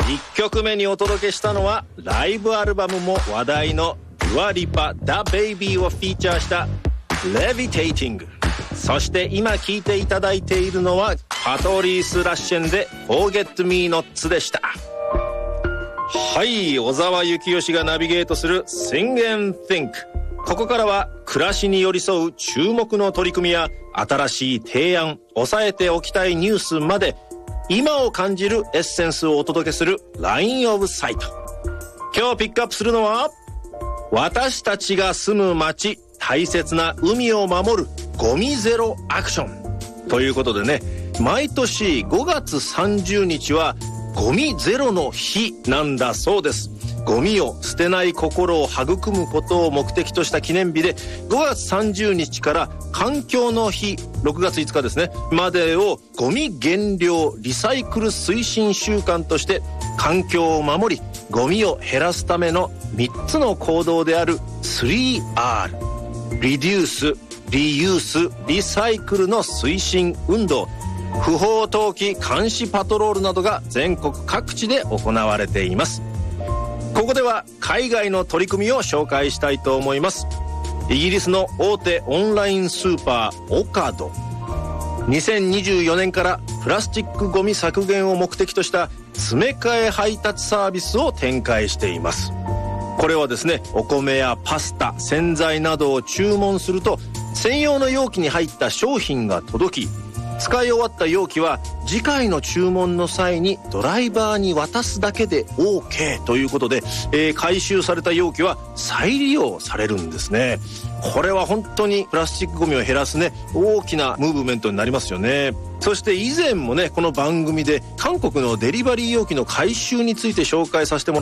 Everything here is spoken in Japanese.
1曲目にお届けしたのはライブアルバムも話題のデュアリパ DaBaby をフィーチャーした Levitating。 そして今聴いていただいているのはパトリース・ラッシェンで Forget Me Nots でした。はい、小沢幸義がナビゲートする Sing and Think。 ここからは暮らしに寄り添う注目の取り組みや新しい提案、押さえておきたいニュースまで今を感じるエッセンスをお届けする Line of Sight。 今日ピックアップするのは私たちが住む街、大切な海を守るゴミゼロアクションということでね、毎年5月30日はゴミゼロの日なんだそうです。ゴミを捨てない心を育むことを目的とした記念日で、5月30日から環境の日6月5日ですねまでをゴミ減量リサイクル推進週間として環境を守りゴミを減らすための3つの行動である 3R リデュース、リユース、リサイクルの推進運動、不法投棄監視パトロールなどが全国各地で行われています。ここでは海外の取り組みを紹介したいと思います。イギリスの大手オンラインスーパーオカド、2024年からプラスチックゴミ削減を目的とした詰め替え配達サービスを展開しています。これはですね、お米やパスタ、洗剤などを注文すると専用の容器に入った商品が届き、使い終わった容器は次回の注文の際にドライバーに渡すだけで OK ということで、回収された容器は再利用されるんですね。これは本当にプラスチックゴミを減らすね大きなムーブメントになりますよね。そして以前もねこの番組で韓国のデリバリー容器の回収について紹介させてもら